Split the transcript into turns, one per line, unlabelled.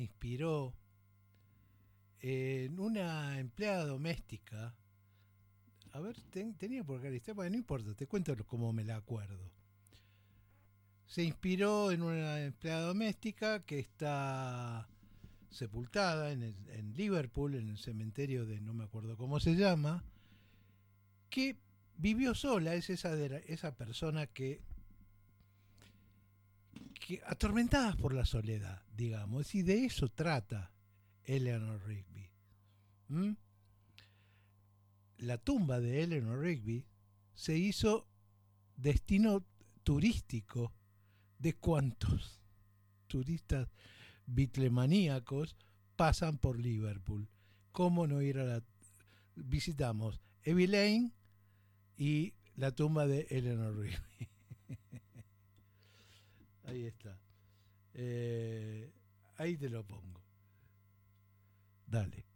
inspiró en una empleada doméstica. A ver, tenía por acá la historia, bueno, no importa, te cuento cómo me la acuerdo. Se inspiró en una empleada doméstica que está sepultada en Liverpool, en el cementerio de no me acuerdo cómo se llama, que vivió sola, es esa persona que atormentadas por la soledad, digamos, y de eso trata Eleanor Rigby. ¿Mm? La tumba de Eleanor Rigby se hizo destino turístico de cuantos turistas bitlemaníacos pasan por Liverpool. ¿Cómo no ir a la... Visitamos Evie Lane y la tumba de Eleanor Rigby. Ahí está. Ahí te lo pongo. Dale.